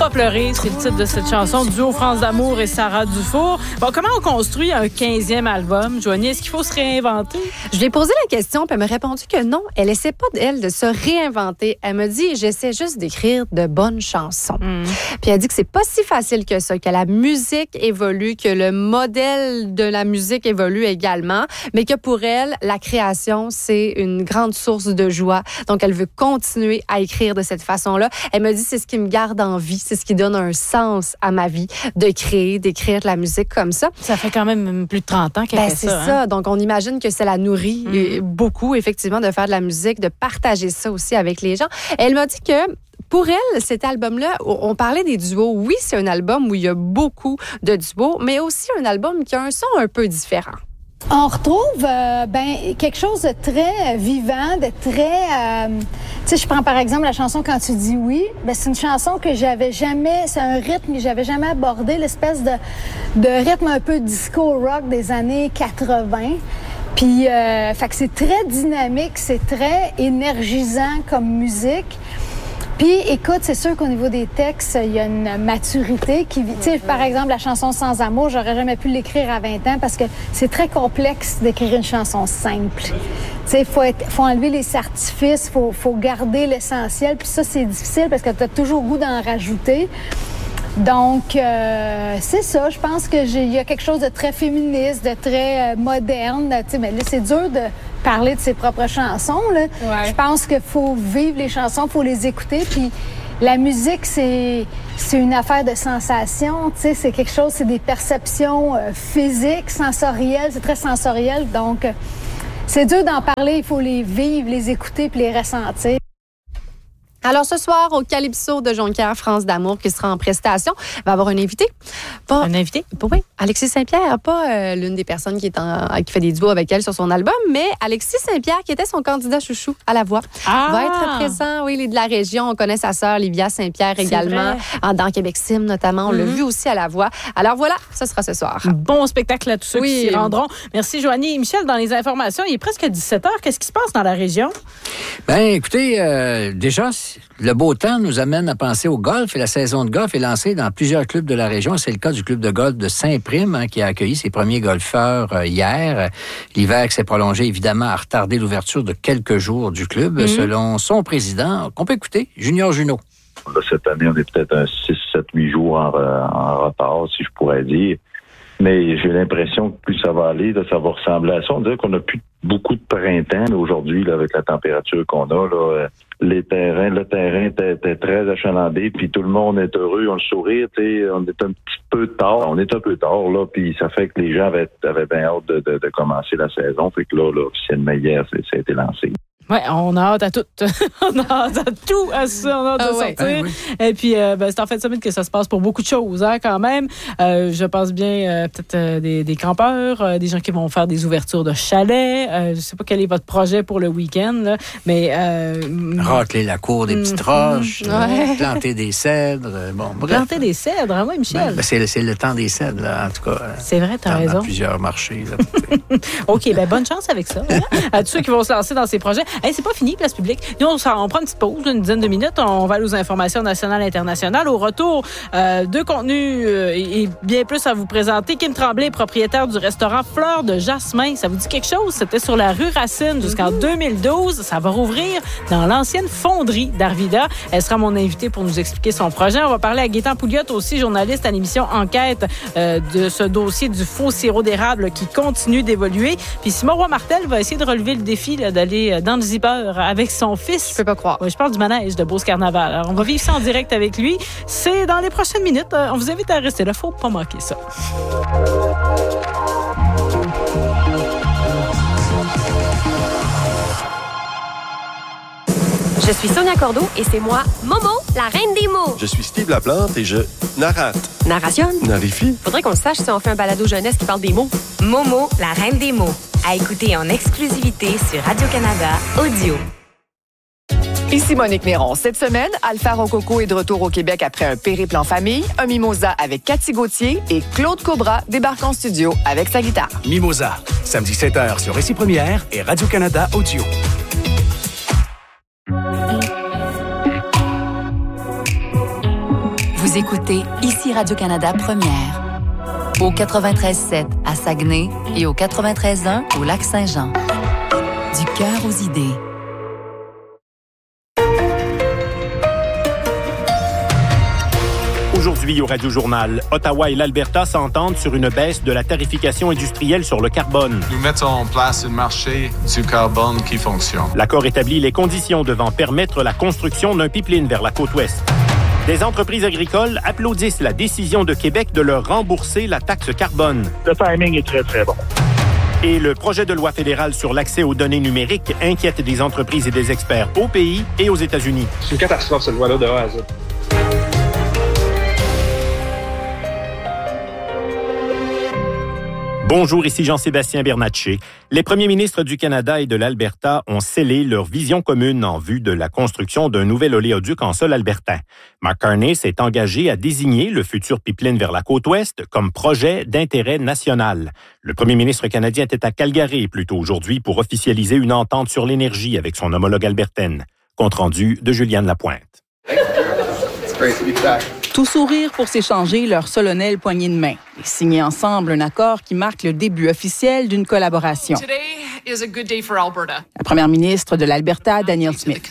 pas pleurer, c'est le titre de cette chanson, duo France d'amour et Sarah Dufour. Bon, comment on construit un 15e album, Joanie? Est-ce qu'il faut se réinventer? Je lui ai posé la question, puis elle m'a répondu que non, elle essaie pas, elle, de se réinventer. Elle m'a dit, j'essaie juste d'écrire de bonnes chansons. Puis elle dit que c'est pas si facile que ça, que la musique évolue, que le modèle de la musique évolue également, mais que pour elle, la création, c'est une grande source de joie. Donc, elle veut continuer à écrire de cette façon-là. Elle me dit, c'est ce qui me garde en vie, c'est ce qui donne un sens à ma vie, de créer, d'écrire de la musique comme ça. Ça fait quand même plus de 30 ans qu'elle fait c'est ça. ça. Donc, on imagine que ça la nourrit beaucoup, effectivement, de faire de la musique, de partager ça aussi avec les gens. Elle m'a dit que pour elle, cet album-là, on parlait des duos. Oui, c'est un album où il y a beaucoup de duos, mais aussi un album qui a un son un peu différent. On retrouve quelque chose de très vivant, de très... tu sais, je prends par exemple la chanson « Quand tu dis oui ». C'est une chanson que j'avais jamais... C'est un rythme que j'avais jamais abordé, l'espèce de rythme un peu disco-rock des années 80. Puis, fait que c'est très dynamique, c'est très énergisant comme musique. Puis, écoute, c'est sûr qu'au niveau des textes, il y a une maturité qui... Tu sais, par exemple, la chanson « Sans amour », j'aurais jamais pu l'écrire à 20 ans parce que c'est très complexe d'écrire une chanson simple. Tu sais, faut enlever les artifices, faut garder l'essentiel. Puis ça, c'est difficile parce que tu as toujours le goût d'en rajouter. Donc, c'est ça. Je pense qu'il y a quelque chose de très féministe, de très moderne. Tu sais, mais là, c'est dur de parler de ses propres chansons, là. Ouais. Je pense qu'il faut vivre les chansons, il faut les écouter. Puis la musique, c'est une affaire de sensation. Tu sais, c'est quelque chose, c'est des perceptions physiques, sensorielles. C'est très sensoriel. Donc, c'est dur d'en parler. Il faut les vivre, les écouter puis les ressentir. Alors, ce soir, au Calypso de Jonquière, France d'amour, qui sera en prestation, va avoir un invité. Un invité? Oui, Alexis Saint-Pierre, pas l'une des personnes qui fait des duos avec elle sur son album, mais Alexis Saint-Pierre, qui était son candidat chouchou à la voix, va être présent. Oui, il est de la région. On connaît sa sœur, Livia Saint-Pierre, également, dans Québec Sim, notamment. On l'a vu aussi à la voix. Alors voilà, ce sera ce soir. Bon spectacle à tous ceux qui s'y rendront. Merci, Joanie. Michel, dans les informations, il est presque 17h. Qu'est-ce qui se passe dans la région? Bien, écoutez, déjà, le beau temps nous amène à penser au golf et la saison de golf est lancée dans plusieurs clubs de la région. C'est le cas du club de golf de Saint-Prime qui a accueilli ses premiers golfeurs hier. L'hiver qui s'est prolongé, évidemment, a retardé l'ouverture de quelques jours du club, selon son président, qu'on peut écouter, Junior Junot. Cette année, on est peut-être un 6, 7, 8 jours en retard, si je pourrais dire. Mais j'ai l'impression que plus ça va aller, là, ça va ressembler à ça. On dirait qu'on n'a plus beaucoup de printemps là, aujourd'hui là, avec la température qu'on a. Là, le terrain était très achalandé, puis tout le monde est heureux, on le sourire. On est un petit peu tard. On est un peu tard, là, puis ça fait que les gens avaient bien hâte de commencer la saison. Fait que là officiellement hier, ça a été lancé. Oui, on a hâte à tout. On a hâte à tout à ça. On a hâte de sortir. Oui. Et puis, c'est en fait semaine que ça se passe pour beaucoup de choses, hein, quand même. Je pense bien peut-être des campeurs, des gens qui vont faire des ouvertures de chalets. Je ne sais pas quel est votre projet pour le week-end, là, mais... racler la cour des petites roches, planter des cèdres. Bon, bref. Planter des cèdres, hein, oui, Michel? Ben, c'est le temps des cèdres, là, en tout cas. C'est vrai, t'as raison. Dans plusieurs marchés. Là, OK, bonne chance avec ça. Hein? À tous ceux qui vont se lancer dans ces projets. Hey, c'est pas fini, Place publique. Nous, on prend une petite pause, une dizaine de minutes. On va aller aux informations nationales et internationales. Au retour, deux contenus et bien plus à vous présenter. Kim Tremblay, propriétaire du restaurant Fleur de Jasmin. Ça vous dit quelque chose? C'était sur la rue Racine jusqu'en 2012. Ça va rouvrir dans l'ancienne fonderie d'Arvida. Elle sera mon invitée pour nous expliquer son projet. On va parler à Gaétan Pouliot, aussi journaliste à l'émission Enquête, de ce dossier du faux sirop d'érable qui continue d'évoluer. Puis Simon Roy-Martel va essayer de relever le défi là, d'aller dans le zipper avec son fils. Je peux pas croire. Oui, je parle du manège de Beauce Carnaval. Alors, on va vivre ça en direct avec lui. C'est dans les prochaines minutes. On vous invite à rester là. Faut pas manquer ça. Je suis Sonia Cordeau et c'est moi, Momo, la reine des mots. Je suis Steve Laplante et je narrate. Narration. Narifie. Faudrait qu'on le sache si on fait un balado jeunesse qui parle des mots. Momo, la reine des mots. À écouter en exclusivité sur Radio-Canada Audio. Ici Monique Néron. Cette semaine, Alpha Rococo est de retour au Québec après un périple en famille, un mimosa avec Cathy Gauthier et Claude Cobra débarque en studio avec sa guitare. Mimosa, samedi 7h sur Récit Première et Radio-Canada Audio. Vous écoutez ici Radio-Canada Première. Au 93.7 à Saguenay et au 93.1 au Lac-Saint-Jean. Du cœur aux idées. Aujourd'hui au Radio-Journal, Ottawa et l'Alberta s'entendent sur une baisse de la tarification industrielle sur le carbone. Nous mettons en place un marché du carbone qui fonctionne. L'accord établit les conditions devant permettre la construction d'un pipeline vers la côte ouest. Des entreprises agricoles applaudissent la décision de Québec de leur rembourser la taxe carbone. Le timing est très, très bon. Et le projet de loi fédéral sur l'accès aux données numériques inquiète des entreprises et des experts au pays et aux États-Unis. C'est une catastrophe, cette loi-là, de A à Z. Bonjour, ici Jean-Sébastien Bernatchez. Les premiers ministres du Canada et de l'Alberta ont scellé leur vision commune en vue de la construction d'un nouvel oléoduc en sol albertain. Mark Carney s'est engagé à désigner le futur pipeline vers la côte ouest comme projet d'intérêt national. Le premier ministre canadien était à Calgary plus tôt aujourd'hui pour officialiser une entente sur l'énergie avec son homologue albertaine. Compte rendu de Juliane Lapointe. Tout sourire pour s'échanger leur solennelle poignée de main et signer ensemble un accord qui marque le début officiel d'une collaboration. La première ministre de l'Alberta, Danielle Smith.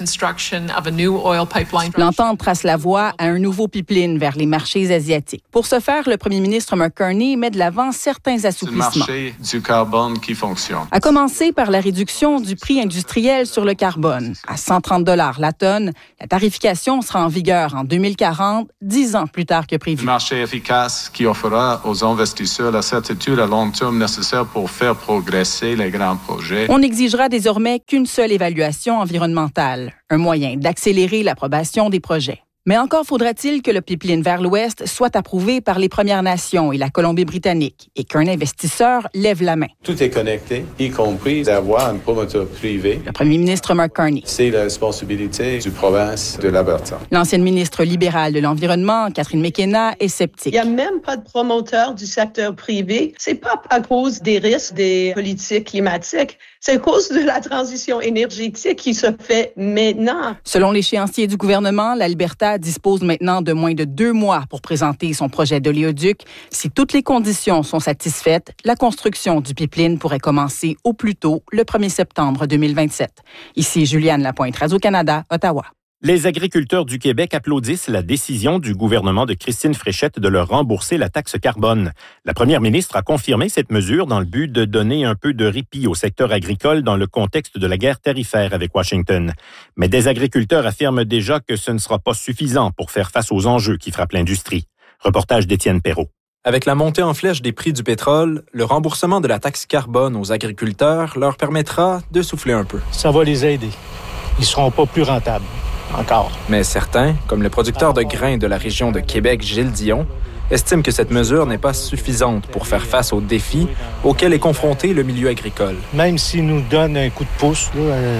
L'entente trace la voie à un nouveau pipeline vers les marchés asiatiques. Pour ce faire, le premier ministre Mark Carney met de l'avant certains assouplissements. C'est le marché du carbone qui fonctionne. À commencer par la réduction du prix industriel sur le carbone. À 130 $ la tonne, la tarification sera en vigueur en 2040, 10 ans plus tard que prévu. Un marché efficace qui offrira aux investisseurs la certitude à long terme nécessaire pour faire progresser les grands projets. On n'exigera désormais qu'une seule évaluation environnementale, un moyen d'accélérer l'approbation des projets. Mais encore faudra-t-il que le pipeline vers l'Ouest soit approuvé par les Premières Nations et la Colombie-Britannique et qu'un investisseur lève la main. Tout est connecté, y compris d'avoir un promoteur privé. Le premier ministre Mark Carney. C'est la responsabilité du province de l'Alberta. L'ancienne ministre libérale de l'Environnement, Catherine McKenna, est sceptique. Il n'y a même pas de promoteur du secteur privé. C'est pas à cause des risques des politiques climatiques. C'est à cause de la transition énergétique qui se fait maintenant. Selon l'échéancier du gouvernement, l'Alberta dispose maintenant de moins de 2 mois pour présenter son projet d'oléoduc. Si toutes les conditions sont satisfaites, la construction du pipeline pourrait commencer au plus tôt le 1er septembre 2027. Ici Juliane Lapointe, Radio-Canada, Ottawa. Les agriculteurs du Québec applaudissent la décision du gouvernement de Christine Fréchette de leur rembourser la taxe carbone. La première ministre a confirmé cette mesure dans le but de donner un peu de répit au secteur agricole dans le contexte de la guerre tarifaire avec Washington. Mais des agriculteurs affirment déjà que ce ne sera pas suffisant pour faire face aux enjeux qui frappent l'industrie. Reportage d'Étienne Perrault. Avec la montée en flèche des prix du pétrole, le remboursement de la taxe carbone aux agriculteurs leur permettra de souffler un peu. Ça va les aider. Ils ne seront pas plus rentables. Encore. Mais certains, comme le producteur de grains de la région de Québec, Gilles Dion, estiment que cette mesure n'est pas suffisante pour faire face aux défis auxquels est confronté le milieu agricole. Même s'il nous donne un coup de pouce,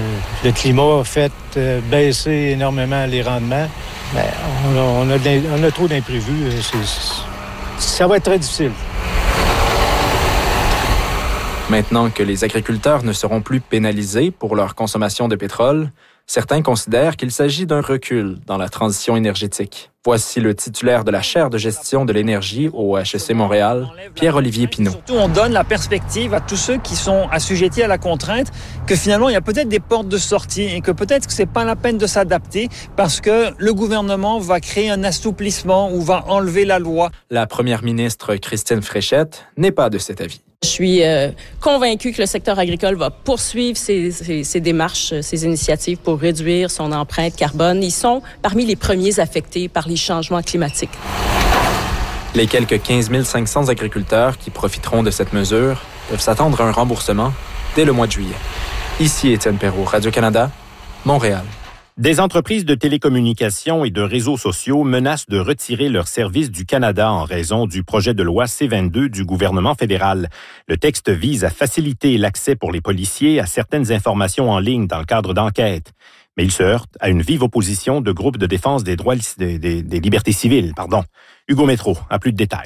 le climat a fait baisser énormément les rendements, mais on a trop d'imprévus. Ça va être très difficile. Maintenant que les agriculteurs ne seront plus pénalisés pour leur consommation de pétrole, certains considèrent qu'il s'agit d'un recul dans la transition énergétique. Voici le titulaire de la chaire de gestion de l'énergie au HEC Montréal, Pierre-Olivier Pinault. Surtout, on donne la perspective à tous ceux qui sont assujettis à la contrainte que finalement, il y a peut-être des portes de sortie et que peut-être que c'est pas la peine de s'adapter parce que le gouvernement va créer un assouplissement ou va enlever la loi. La première ministre Christine Fréchette n'est pas de cet avis. Je suis convaincue que le secteur agricole va poursuivre ses démarches, ses initiatives pour réduire son empreinte carbone. Ils sont parmi les premiers affectés par les changements climatiques. Les quelques 15 500 agriculteurs qui profiteront de cette mesure peuvent s'attendre à un remboursement dès le mois de juillet. Ici Étienne Perrault, Radio-Canada, Montréal. Des entreprises de télécommunications et de réseaux sociaux menacent de retirer leurs services du Canada en raison du projet de loi C-22 du gouvernement fédéral. Le texte vise à faciliter l'accès pour les policiers à certaines informations en ligne dans le cadre d'enquêtes. Mais il se heurte à une vive opposition de groupes de défense des droits des libertés civiles. Hugo Métro a plus de détails.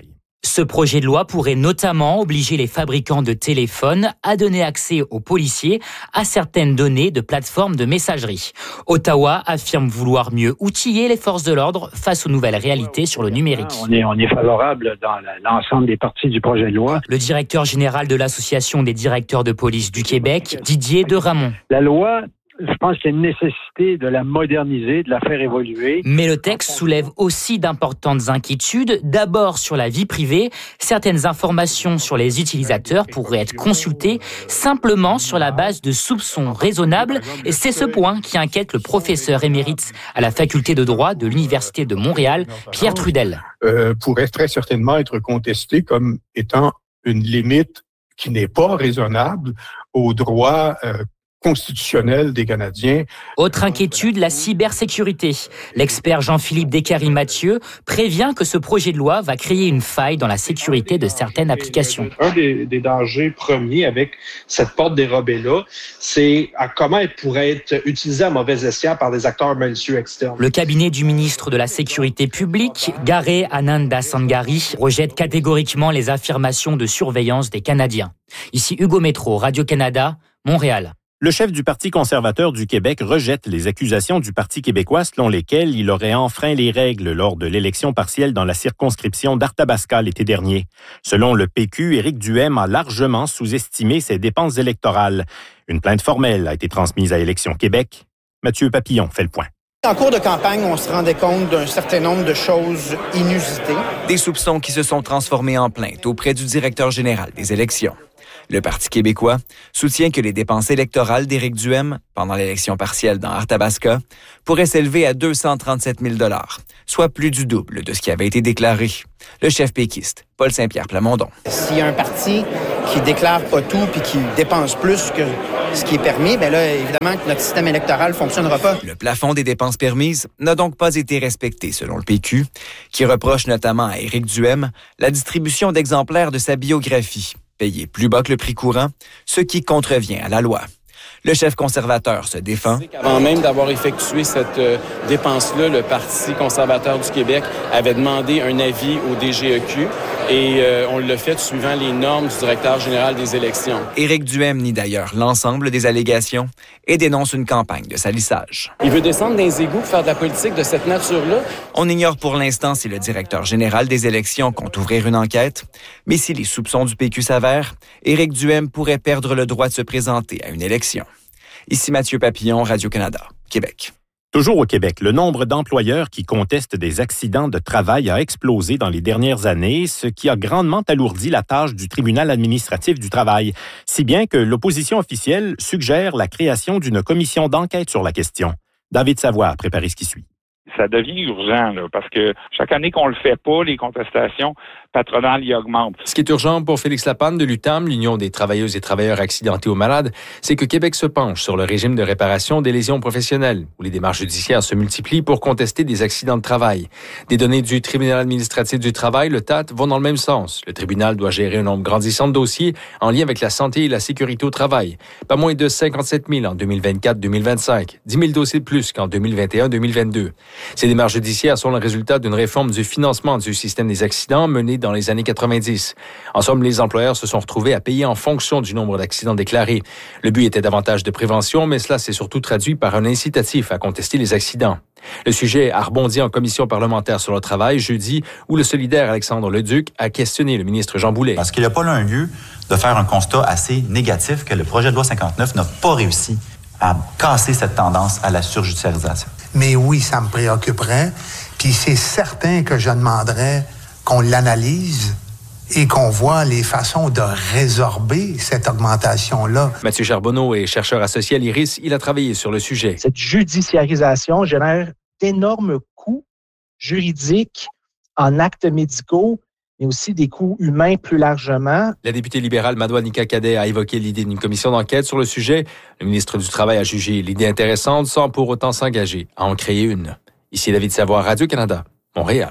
Ce projet de loi pourrait notamment obliger les fabricants de téléphones à donner accès aux policiers à certaines données de plateformes de messagerie. Ottawa affirme vouloir mieux outiller les forces de l'ordre face aux nouvelles réalités sur le numérique. On est favorable dans l'ensemble des parties du projet de loi. Le directeur général de l'Association des directeurs de police du Québec, Didier Deramont. La loi, je pense qu'il y a une nécessité de la moderniser, de la faire évoluer. Mais le texte soulève aussi d'importantes inquiétudes. D'abord sur la vie privée. Certaines informations sur les utilisateurs pourraient être consultées simplement sur la base de soupçons raisonnables. Et c'est ce point qui inquiète le professeur émérite à la faculté de droit de l'Université de Montréal, Pierre Trudel. Pourrait très certainement être contesté comme étant une limite qui n'est pas raisonnable aux droits constitutionnel des Canadiens. Autre inquiétude, la cybersécurité. L'expert Jean-Philippe Descaries-Mathieu prévient que ce projet de loi va créer une faille dans la sécurité de certaines applications. Un des dangers premiers avec cette porte dérobée-là, c'est à comment elle pourrait être utilisée à mauvais escient par des acteurs malicieux externes. Le cabinet du ministre de la Sécurité publique, Garé Ananda Sangari, rejette catégoriquement les affirmations de surveillance des Canadiens. Ici Hugo Métro, Radio-Canada, Montréal. Le chef du Parti conservateur du Québec rejette les accusations du Parti québécois selon lesquelles il aurait enfreint les règles lors de l'élection partielle dans la circonscription d'Arthabasca l'été dernier. Selon le PQ, Éric Duhaime a largement sous-estimé ses dépenses électorales. Une plainte formelle a été transmise à Élections Québec. Mathieu Papillon fait le point. En cours de campagne, on se rendait compte d'un certain nombre de choses inusitées. Des soupçons qui se sont transformés en plainte auprès du directeur général des élections. Le Parti québécois soutient que les dépenses électorales d'Éric Duhaime pendant l'élection partielle dans Arthabasca pourraient s'élever à 237 000 $, soit plus du double de ce qui avait été déclaré. Le chef péquiste, Paul Saint-Pierre Plamondon. S'il y a un parti qui déclare pas tout puis qui dépense plus que ce qui est permis, bien là, évidemment que notre système électoral ne fonctionnera pas. Le plafond des dépenses permises n'a donc pas été respecté, selon le PQ, qui reproche notamment à Éric Duhaime la distribution d'exemplaires de sa biographie, payé plus bas que le prix courant, ce qui contrevient à la loi. Le chef conservateur se défend. Avant même d'avoir effectué cette dépense-là, le Parti conservateur du Québec avait demandé un avis au DGEQ et on l'a fait suivant les normes du directeur général des élections. Éric Duhaime nie d'ailleurs l'ensemble des allégations et dénonce une campagne de salissage. Il veut descendre dans les égouts pour faire de la politique de cette nature-là. On ignore pour l'instant si le directeur général des élections compte ouvrir une enquête, mais si les soupçons du PQ s'avèrent, Éric Duhaime pourrait perdre le droit de se présenter à une élection. Ici Mathieu Papillon, Radio-Canada, Québec. Toujours au Québec, le nombre d'employeurs qui contestent des accidents de travail a explosé dans les dernières années, ce qui a grandement alourdi la tâche du tribunal administratif du travail, si bien que l'opposition officielle suggère la création d'une commission d'enquête sur la question. David Savoie a préparé ce qui suit. Ça devient urgent, là, parce que chaque année qu'on le fait pas, les contestations patronales y augmentent. Ce qui est urgent pour Félix Lapanne de l'UTAM, l'Union des travailleuses et travailleurs accidentés ou malades, c'est que Québec se penche sur le régime de réparation des lésions professionnelles, où les démarches judiciaires se multiplient pour contester des accidents de travail. Des données du tribunal administratif du travail, le TAT, vont dans le même sens. Le tribunal doit gérer un nombre grandissant de dossiers en lien avec la santé et la sécurité au travail. Pas moins de 57 000 en 2024-2025, 10 000 dossiers de plus qu'en 2021-2022. Ces démarches judiciaires sont le résultat d'une réforme du financement du système des accidents menée dans les années 90. En somme, les employeurs se sont retrouvés à payer en fonction du nombre d'accidents déclarés. Le but était davantage de prévention, mais cela s'est surtout traduit par un incitatif à contester les accidents. Le sujet a rebondi en commission parlementaire sur le travail jeudi, où le solidaire Alexandre Leduc a questionné le ministre Jean Boulet. Parce qu'il n'y a pas là un lieu de faire un constat assez négatif que le projet de loi 59 n'a pas réussi à casser cette tendance à la surjudiciarisation. Mais oui, ça me préoccuperait. Puis c'est certain que je demanderais qu'on l'analyse et qu'on voit les façons de résorber cette augmentation-là. Mathieu Charbonneau est chercheur associé à l'IRIS. Il a travaillé sur le sujet. Cette judiciarisation génère d'énormes coûts juridiques en actes médicaux, mais aussi des coûts humains plus largement. La députée libérale Madouanika Cadet a évoqué l'idée d'une commission d'enquête sur le sujet. Le ministre du Travail a jugé l'idée intéressante sans pour autant s'engager à en créer une. Ici David Savoie, Radio-Canada, Montréal.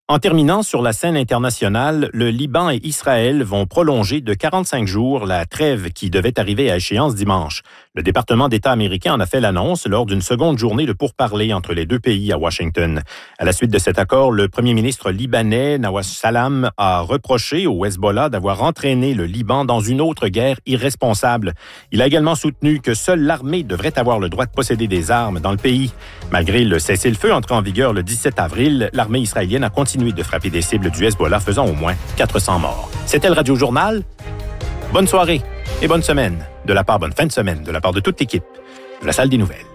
En terminant sur la scène internationale, le Liban et Israël vont prolonger de 45 jours la trêve qui devait arriver à échéance dimanche. Le département d'État américain en a fait l'annonce lors d'une seconde journée de pourparlers entre les deux pays à Washington. À la suite de cet accord, le premier ministre libanais, Nawaf Salam, a reproché au Hezbollah d'avoir entraîné le Liban dans une autre guerre irresponsable. Il a également soutenu que seule l'armée devrait avoir le droit de posséder des armes dans le pays. Malgré le cessez-le-feu entré en vigueur le 17 avril, l'armée israélienne a continué de frapper des cibles du Hezbollah, faisant au moins 400 morts. C'était le Radio Journal. Bonne soirée et bonne semaine bonne fin de semaine de la part de toute l'équipe de la Salle des Nouvelles.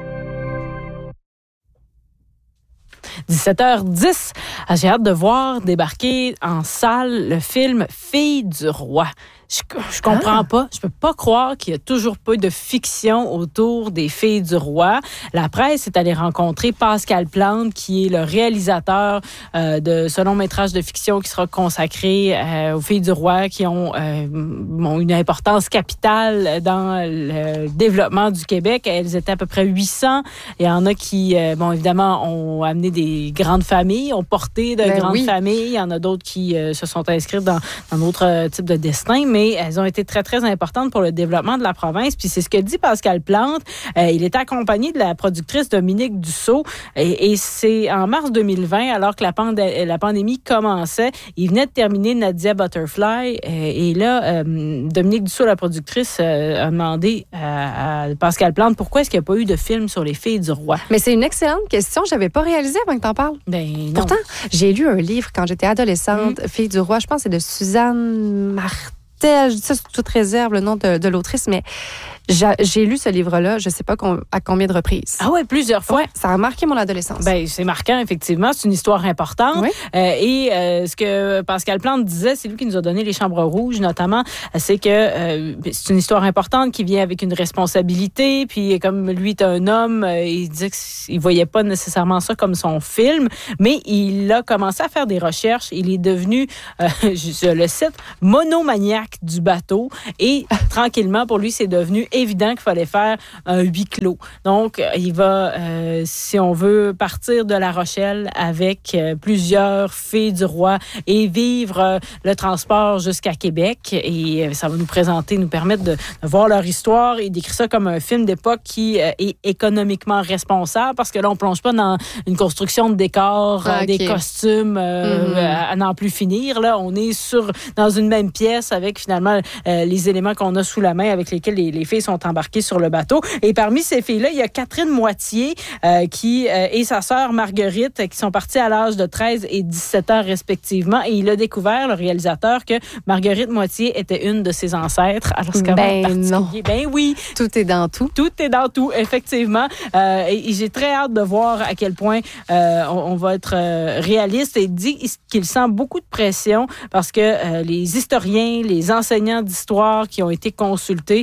17h10. J'ai hâte de voir débarquer en salle le film Filles du roi. Je comprends pas. Je peux pas croire qu'il y a toujours pas eu de fiction autour des Filles du roi. La presse est allée rencontrer Pascal Plante, qui est le réalisateur de ce long-métrage de fiction qui sera consacré aux Filles du roi, qui ont une importance capitale dans le développement du Québec. Elles étaient à peu près 800. Il y en a qui, évidemment, ont amené des grandes familles, ont porté de grandes familles. Il y en a d'autres qui se sont inscrites dans d'autres types de destins, mais elles ont été très, très importantes pour le développement de la province. Puis c'est ce que dit Pascal Plante. Il est accompagné de la productrice Dominique Dussault. Et c'est en mars 2020, alors que la pandémie commençait. Il venait de terminer Nadia Butterfly. Et là, Dominique Dussault, la productrice, a demandé à Pascal Plante pourquoi est-ce qu'il n'y a pas eu de film sur les Filles du roi. Mais c'est une excellente question. Je n'avais pas réalisé avant que tu en parles. Ben, pourtant, j'ai lu un livre quand j'étais adolescente, Filles du roi. Je pense que c'est de Suzanne Martel. Je dis ça sous toute réserve, le nom de l'autrice, mais j'ai lu ce livre-là, je ne sais pas à combien de reprises. Ah ouais, plusieurs fois. Ouais, ça a marqué mon adolescence. Ben, c'est marquant, effectivement. C'est une histoire importante. Oui. Ce que Pascal Plante disait, c'est lui qui nous a donné les Chambres rouges, notamment, c'est que c'est une histoire importante qui vient avec une responsabilité. Puis, comme lui est un homme, il disait qu'il ne voyait pas nécessairement ça comme son film, mais il a commencé à faire des recherches. Il est devenu, je le cite, monomaniaque du bateau. Et tranquillement, pour lui, c'est devenu évident qu'il fallait faire un huis clos. Donc, il va, si on veut, partir de La Rochelle avec plusieurs Filles du roi et vivre le transport jusqu'à Québec. Et ça va nous permettre de voir leur histoire et d'écrire ça comme un film d'époque qui est économiquement responsable, parce que là, on plonge pas dans une construction de décors, des costumes à n'en plus finir. Là, on est dans une même pièce avec finalement les éléments qu'on a sous la main avec lesquels les filles sont embarquées sur le bateau. Et parmi ces filles-là, il y a Catherine Moitié qui et sa sœur Marguerite qui sont parties à l'âge de 13 et 17 ans respectivement. Et il a découvert, le réalisateur, que Marguerite Moitié était une de ses ancêtres. Alors, c'est quand même particulier. Non. Ben oui. Tout est dans tout. Tout est dans tout, effectivement. Et j'ai très hâte de voir à quel point on va être réaliste. Et il dit qu'il sent beaucoup de pression parce que les historiens, les enseignants d'histoire qui ont été consultés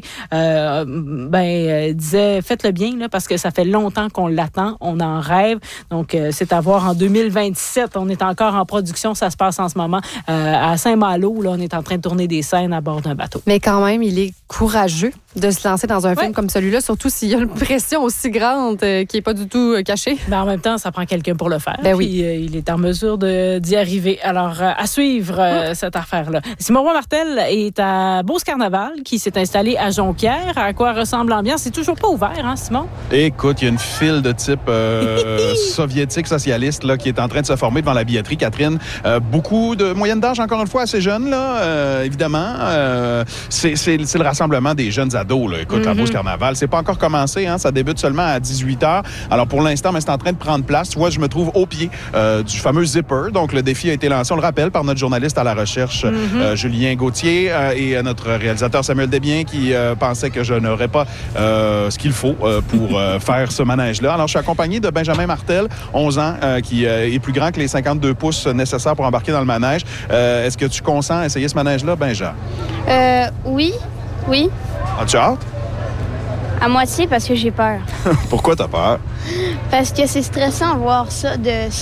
disait faites-le bien là, parce que ça fait longtemps qu'on l'attend, on en rêve. Donc c'est à voir en 2027. On est encore en production, ça se passe en ce moment à Saint-Malo. Là, on est en train de tourner des scènes à bord d'un bateau. Mais quand même, il est courageux de se lancer dans un film comme celui-là, surtout s'il y a une pression aussi grande qui n'est pas du tout cachée. Ben, en même temps, ça prend quelqu'un pour le faire. Ben puis, il est en mesure d'y arriver. Alors, à suivre cette affaire-là. Simon Roy Martel est à Beauce Carnaval, qui s'est installé à Jonquière. À quoi ressemble l'ambiance? C'est toujours pas ouvert, hein, Simon? Écoute, il y a une file de type soviétique, socialiste, là, qui est en train de se former devant la billetterie, Catherine. Beaucoup de moyenne d'âge, encore une fois, assez jeunes, là, évidemment. C'est le rassemblement des jeunes ados, là. Écoute, la Beauce Carnaval, c'est pas encore commencé, hein, ça débute seulement à 18h. Alors, pour l'instant, mais c'est en train de prendre place. Tu vois, je me trouve au pied du fameux Zipper. Donc, le défi a été lancé, on le rappelle, par notre journaliste à la recherche, Julien Gauthier, et notre réalisateur Samuel Desbiens, qui pensait que je n'aurais pas ce qu'il faut pour faire ce manège-là. Alors, je suis accompagné de Benjamin Martel, 11 ans, qui est plus grand que les 52 pouces nécessaires pour embarquer dans le manège. Est-ce que tu consens à essayer ce manège-là, Benja? Oui. As-tu hâte? À moitié parce que j'ai peur. Pourquoi t'as peur? Parce que c'est stressant de voir ça de si haut.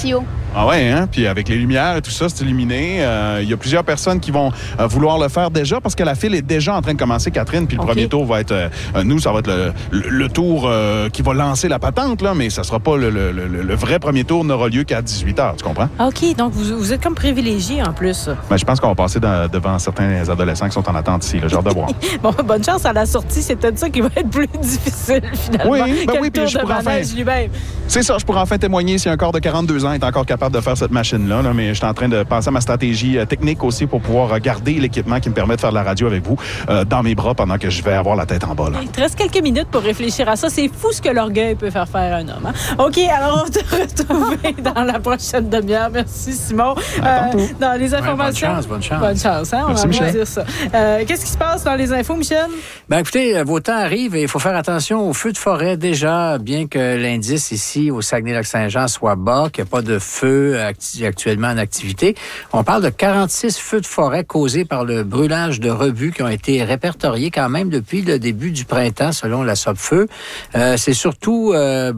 Ah ouais, hein? Puis avec les lumières et tout ça, c'est illuminé. Il y a plusieurs personnes qui vont vouloir le faire déjà parce que la file est déjà en train de commencer, Catherine. Puis le premier tour va être... nous, ça va être le tour qui va lancer la patente, là, mais ça sera pas le vrai premier tour n'aura lieu qu'à 18h, tu comprends? OK, donc vous êtes comme privilégié en plus. Ben, je pense qu'on va passer devant certains adolescents qui sont en attente ici, le genre de voir. Bon, bonne chance à la sortie. C'est peut-être ça qui va être plus difficile, finalement. Oui, ben que oui, le tour puis je de pourrais manège lui-même. C'est ça, je pourrais enfin témoigner si un corps de 42 ans est encore capable de faire cette machine-là, là, mais je suis en train de penser à ma stratégie technique aussi pour pouvoir garder l'équipement qui me permet de faire de la radio avec vous dans mes bras pendant que je vais avoir la tête en bas. Là. Il te reste quelques minutes pour réfléchir à ça. C'est fou ce que l'orgueil peut faire un homme. Hein? OK, alors on va te retrouver dans la prochaine demi-heure. Merci, Simon. Dans les informations... Ouais, bonne chance. Bonne chance, hein? Merci, on va Michel. dire ça. Qu'est-ce qui se passe dans les infos, Michel? Ben écoutez, vos temps arrivent et il faut faire attention aux feux de forêt déjà, bien que l'indice ici au Saguenay-Lac-Saint-Jean soit bas, qu'il n'y a pas de feu actuellement en activité. On parle de 46 feux de forêt causés par le brûlage de rebuts qui ont été répertoriés quand même depuis le début du printemps, selon la Sopfeu. C'est surtout,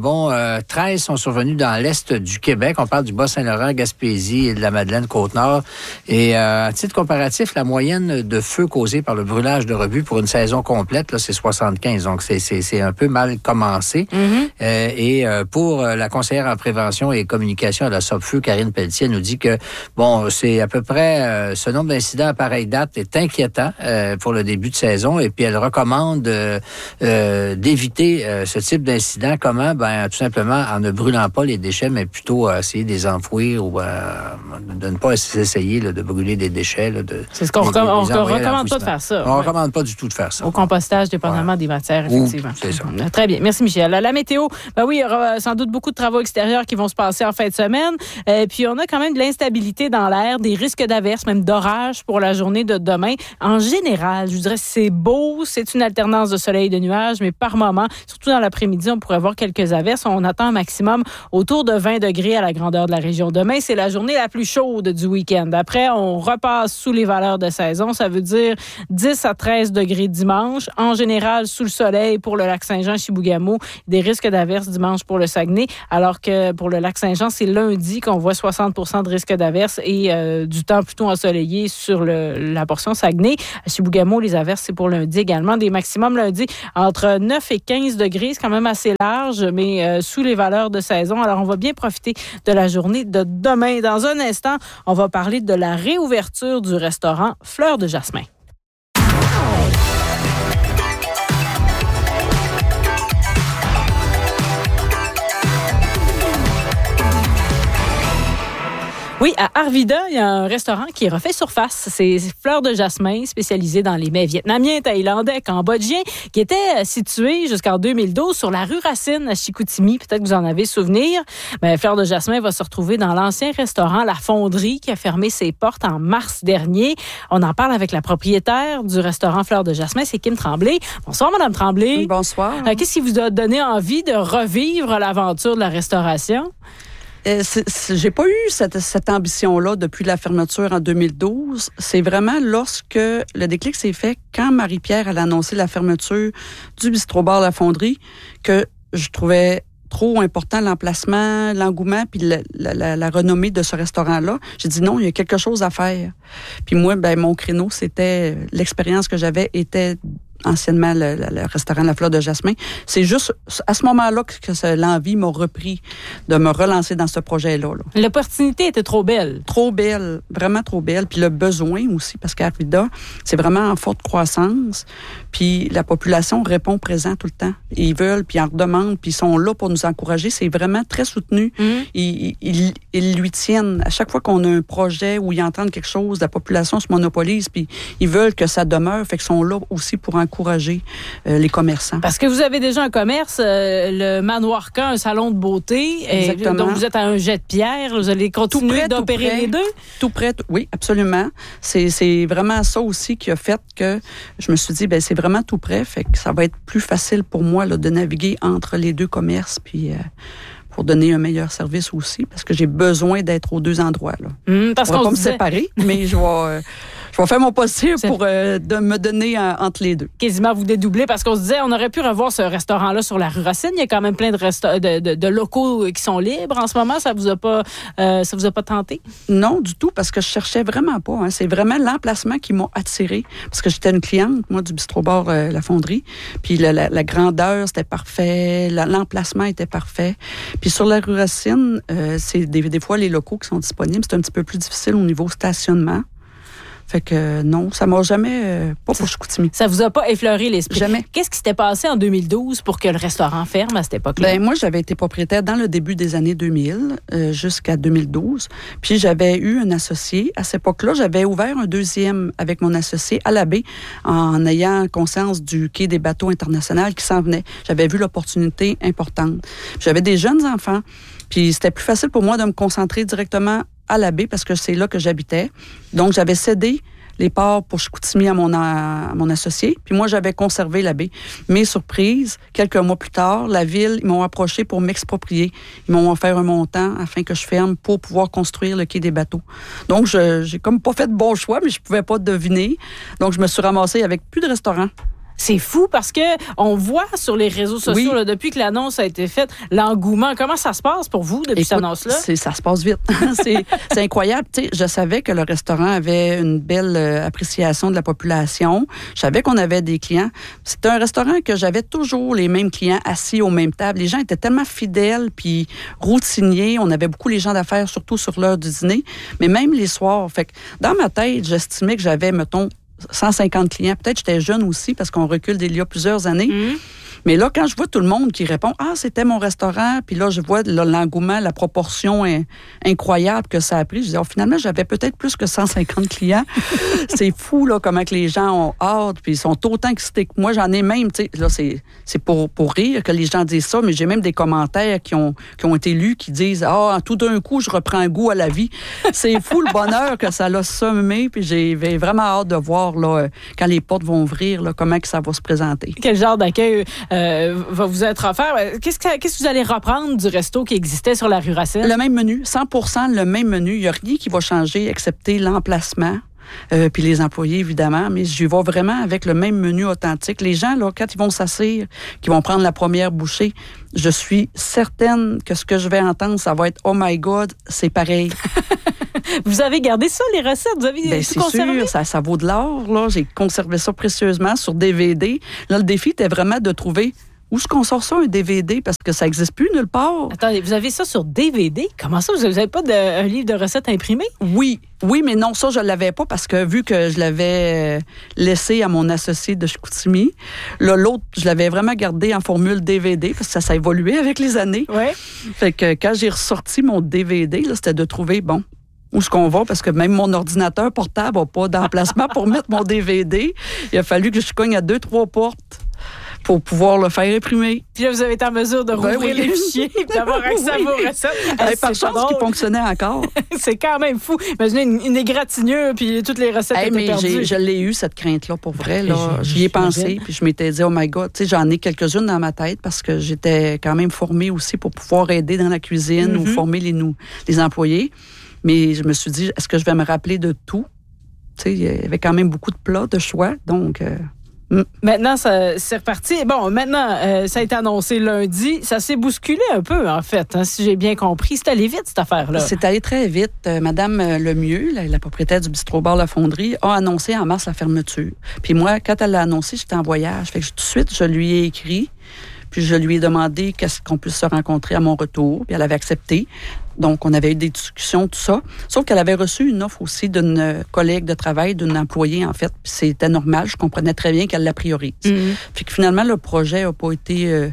13 sont survenus dans l'est du Québec. On parle du Bas-Saint-Laurent, Gaspésie et de la Madeleine, Côte-Nord. Et à titre comparatif, la moyenne de feux causés par le brûlage de rebuts pour une saison complète, là, c'est 75. Donc, c'est un peu mal commencé. Mm-hmm. Pour la conseillère en prévention et communication à la Sopfeu, Karine Pelletier, nous dit que, c'est à peu près, ce nombre d'incidents à pareille date est inquiétant pour le début de saison. Et puis, elle recommande d'éviter ce type d'incident. Comment? Tout simplement en ne brûlant pas les déchets, mais plutôt essayer de les enfouir ou de ne pas essayer de brûler des déchets. C'est ce qu'on recommande pas de faire ça. On ne recommande pas du tout de faire ça. Au compostage, dépendamment des matières, effectivement. C'est ça. Très bien. Merci, Michel. La météo, oui, il y aura sans doute beaucoup de travaux extérieurs qui vont se passer en fin de semaine. Puis, on a quand même de l'instabilité dans l'air, des risques d'averses, même d'orage pour la journée de demain. En général, je dirais c'est beau, c'est une alternance de soleil et de nuages, mais par moment, surtout dans l'après-midi, on pourrait voir quelques averses. On attend un maximum autour de 20 degrés à la grandeur de la région. Demain, c'est la journée la plus chaude du week-end. Après, on repasse sous les valeurs de saison. Ça veut dire 10 à 13 degrés dimanche. En général, sous le soleil pour le lac Saint-Jean, Chibougamau, des risques d'averses dimanche pour le Saguenay, alors que pour le lac Saint-Jean, c'est lundi qu'on voit 60 % de risque d'averses et du temps plutôt ensoleillé sur la portion Saguenay. À Chibougamau, les averses, c'est pour lundi également. Des maximums lundi entre 9 et 15 degrés. C'est quand même assez large, mais sous les valeurs de saison. Alors, on va bien profiter de la journée de demain. Dans un instant, on va parler de la réouverture du restaurant Fleur de Jasmin. Oui, à Arvida, il y a un restaurant qui refait surface. C'est Fleur de Jasmin, spécialisé dans les mets vietnamiens, thaïlandais, cambodgiens, qui était situé jusqu'en 2012 sur la rue Racine à Chicoutimi. Peut-être que vous en avez souvenir. Mais Fleur de Jasmin va se retrouver dans l'ancien restaurant La Fonderie qui a fermé ses portes en mars dernier. On en parle avec la propriétaire du restaurant Fleur de Jasmin, c'est Kim Tremblay. Bonsoir, Madame Tremblay. Bonsoir. Qu'est-ce qui vous a donné envie de revivre l'aventure de la restauration? J'ai pas eu cette ambition-là depuis la fermeture en 2012. C'est vraiment lorsque le déclic s'est fait quand Marie-Pierre a annoncé la fermeture du bistrot-bar La Fonderie que je trouvais trop important l'emplacement, l'engouement puis la renommée de ce restaurant-là. J'ai dit non, il y a quelque chose à faire. Puis moi, mon créneau, c'était l'expérience que j'avais était anciennement le restaurant La Fleur de Jasmin. C'est juste à ce moment-là que l'envie m'a repris de me relancer dans ce projet-là. Là. L'opportunité était trop belle. Trop belle, vraiment trop belle. Puis le besoin aussi, parce qu'Arvida, c'est vraiment en forte croissance. Puis la population répond présent tout le temps. Ils veulent, puis ils en redemandent, puis ils sont là pour nous encourager. C'est vraiment très soutenu. Ils lui tiennent. À chaque fois qu'on a un projet où ils entendent quelque chose, la population se monopolise, puis ils veulent que ça demeure. Fait qu'ils sont là aussi pour encourager les commerçants. Parce que vous avez déjà un commerce, le Manoir K, un salon de beauté. Exactement. Donc, vous êtes à un jet de pierre. Vous allez continuer d'opérer les deux? Tout près, oui, absolument. C'est vraiment ça aussi qui a fait que je me suis dit, c'est vraiment tout près. Fait que ça va être plus facile pour moi là, de naviguer entre les deux commerces puis pour donner un meilleur service aussi, parce que j'ai besoin d'être aux deux endroits. Là. Parce on va qu'on pas me séparer, mais je vais vais faire mon possible pour de me donner entre les deux. Quasiment vous dédoubler parce qu'on se disait, on aurait pu revoir ce restaurant-là sur la rue Racine. Il y a quand même plein de locaux qui sont libres en ce moment. Ça vous a pas tenté? Non, du tout, parce que je cherchais vraiment pas. Hein. C'est vraiment l'emplacement qui m'a attirée. Parce que j'étais une cliente, moi, du bistrot-bar La Fonderie. Puis la grandeur, c'était parfait. L'emplacement était parfait. Puis sur la rue Racine, c'est des fois les locaux qui sont disponibles. C'est un petit peu plus difficile au niveau stationnement. Fait que non, ça m'a jamais... pas pour Chicoutimi. Ça vous a pas effleuré l'esprit? Jamais. Qu'est-ce qui s'était passé en 2012 pour que le restaurant ferme à cette époque-là? Moi, j'avais été propriétaire dans le début des années 2000 jusqu'à 2012. Puis j'avais eu un associé. À cette époque-là, j'avais ouvert un deuxième avec mon associé à la baie en ayant conscience du quai des bateaux international qui s'en venait. J'avais vu l'opportunité importante. J'avais des jeunes enfants. Puis c'était plus facile pour moi de me concentrer directement à la baie parce que c'est là que j'habitais. Donc, j'avais cédé les parts pour Chicoutimi à mon associé, puis moi, j'avais conservé la baie. Mais surprise, quelques mois plus tard, la ville, ils m'ont approché pour m'exproprier. Ils m'ont offert un montant afin que je ferme pour pouvoir construire le quai des bateaux. Donc, j'ai comme pas fait de bon choix, mais je pouvais pas deviner. Donc, je me suis ramassée avec plus de restaurant. C'est fou parce que on voit sur les réseaux sociaux, là, depuis que l'annonce a été faite, l'engouement. Comment ça se passe pour vous depuis cette annonce-là? Ça se passe vite. c'est incroyable. Tu sais, je savais que le restaurant avait une belle appréciation de la population. Je savais qu'on avait des clients. C'était un restaurant que j'avais toujours les mêmes clients assis aux mêmes tables. Les gens étaient tellement fidèles puis routiniers. On avait beaucoup les gens d'affaires, surtout sur l'heure du dîner, mais même les soirs. Fait que dans ma tête, j'estimais que j'avais, mettons, 150 clients. Peut-être j'étais jeune aussi parce qu'on recule d'il y a plusieurs années. Mais là, quand je vois tout le monde qui répond « Ah, c'était mon restaurant », puis là, je vois l'engouement, la proportion incroyable que ça a pris. Je dis « Oh, finalement, j'avais peut-être plus que 150 clients. » C'est fou, là, comment que les gens ont hâte, puis ils sont autant excités que moi. J'en ai même, tu sais, là, c'est pour rire que les gens disent ça, mais j'ai même des commentaires qui ont été lus qui disent « Ah, tout d'un coup, je reprends goût à la vie. » C'est fou le bonheur que ça l'a semé, puis j'ai vraiment hâte de voir, là, quand les portes vont ouvrir, là, comment que ça va se présenter. Quel genre d'accueil va vous être offert? Qu'est-ce que vous allez reprendre du resto qui existait sur la rue Racine? Le même menu, 100% le même menu. Il n'y a rien qui va changer excepté l'emplacement. Puis les employés, évidemment, mais je vais vraiment avec le même menu authentique. Les gens, là, quand ils vont s'asseoir, qui vont prendre la première bouchée, je suis certaine que ce que je vais entendre, ça va être « Oh my God, c'est pareil ». Vous avez gardé ça, les recettes? Vous avez tout conservé? Sûr, ça vaut de l'or. Là. J'ai conservé ça précieusement sur DVD. Là, le défi était vraiment de trouver où est-ce qu'on sort ça, un DVD, parce que ça n'existe plus nulle part. Attendez, vous avez ça sur DVD? Comment ça? Vous n'avez pas un livre de recettes imprimé? Oui, mais non, ça, je ne l'avais pas parce que vu que je l'avais laissé à mon associé de Chicoutimi, là, l'autre, je l'avais vraiment gardé en formule DVD parce que ça a évolué avec les années. Ouais. Fait que quand j'ai ressorti mon DVD, là, c'était de trouver, bon, où est-ce qu'on va, parce que même mon ordinateur portable n'a pas d'emplacement pour mettre mon DVD. Il a fallu que je cogne à 2-3 portes pour pouvoir le faire imprimer. Puis là, vous avez été en mesure de rouvrir les fichiers et d'avoir accès à vos recettes. Par chance qu'il fonctionnait encore. C'est quand même fou. Imaginez une égratignure puis toutes les recettes étaient perdues. Je l'ai eu, cette crainte-là, pour vrai. J'y ai pensé, puis je m'étais dit, oh my God, tu sais, j'en ai quelques-unes dans ma tête parce que j'étais quand même formée aussi pour pouvoir aider dans la cuisine ou former les employés. Mais je me suis dit, est-ce que je vais me rappeler de tout? Tu sais, il y avait quand même beaucoup de plats, de choix, donc... Maintenant, c'est reparti. Bon, maintenant, ça a été annoncé lundi. Ça s'est bousculé un peu, en fait, hein, si j'ai bien compris. C'est allé vite, cette affaire-là. C'est allé très vite. Madame Lemieux, la propriétaire du bistrot-bar La Fonderie, a annoncé en mars la fermeture. Puis moi, quand elle l'a annoncé, j'étais en voyage. Fait que tout de suite, je lui ai écrit. Puis je lui ai demandé qu'est-ce qu'on puisse se rencontrer à mon retour. Puis elle avait accepté. Donc, on avait eu des discussions, tout ça. Sauf qu'elle avait reçu une offre aussi d'une collègue de travail, d'une employée, en fait. Puis c'était normal. Je comprenais très bien qu'elle la priorise. Fait que finalement, le projet n'a pas été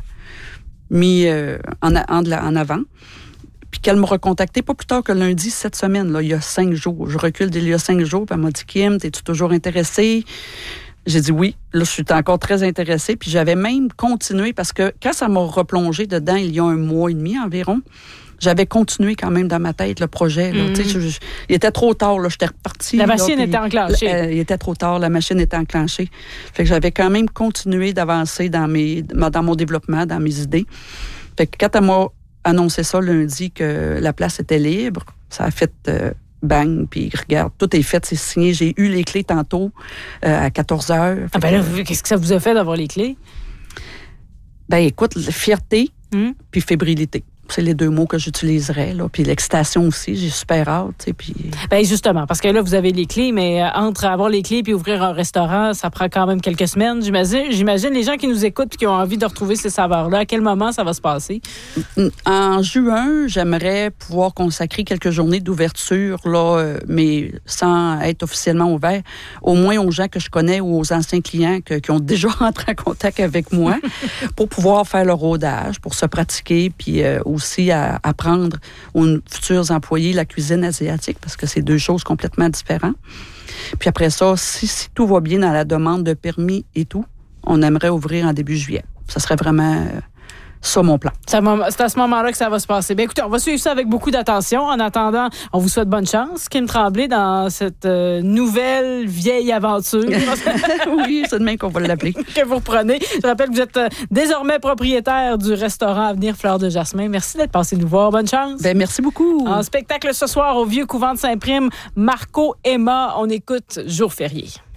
mis en avant. Puis qu'elle me recontactait pas plus tard que lundi cette semaine, là, il y a 5 jours. Je recule d'il y a 5 jours. Puis elle m'a dit, Kim, es-tu toujours intéressée? J'ai dit oui. Là, je suis encore très intéressée. Puis j'avais même continué parce que quand ça m'a replongé dedans il y a 1 mois et demi environ, j'avais continué quand même dans ma tête le projet. Là. Il était trop tard. Là, j'étais repartie. La machine était enclenchée. Il était trop tard. La machine était enclenchée. Fait que j'avais quand même continué d'avancer dans mon développement, dans mes idées. Fait que quand elle m'a annoncé ça lundi que la place était libre, ça a fait bang, puis regarde, tout est fait, c'est signé. J'ai eu les clés tantôt à 14 heures. Ah ben là, qu'est-ce que ça vous a fait d'avoir les clés? Ben écoute, fierté puis fébrilité. C'est les 2 mots que j'utiliserais, là. Puis l'excitation aussi, j'ai super hâte, tu sais, puis... Ben justement, parce que là, vous avez les clés, mais entre avoir les clés puis ouvrir un restaurant, ça prend quand même quelques semaines, j'imagine. Les gens qui nous écoutent puis qui ont envie de retrouver ces saveurs-là, à quel moment ça va se passer? En juin, j'aimerais pouvoir consacrer quelques journées d'ouverture, là, mais sans être officiellement ouvert, au moins aux gens que je connais ou aux anciens clients qui ont déjà rentré en contact avec moi pour pouvoir faire le rodage, pour se pratiquer, puis aussi à apprendre aux futurs employés la cuisine asiatique, parce que c'est 2 choses complètement différentes. Puis après ça, si tout va bien dans la demande de permis et tout, on aimerait ouvrir en début juillet. Ça serait vraiment ça mon plan. C'est à ce moment-là que ça va se passer. Bien, écoutez, on va suivre ça avec beaucoup d'attention. En attendant, on vous souhaite bonne chance, Kim Tremblay, dans cette nouvelle vieille aventure. Oui, c'est de même qu'on va l'appeler. Que vous reprenez. Je rappelle que vous êtes désormais propriétaire du restaurant Avenir Fleur de Jasmin. Merci d'être passé nous voir. Bonne chance. Ben, merci beaucoup. En spectacle ce soir au Vieux Couvent de Saint-Prime, Marco Emma. On écoute Jour férié.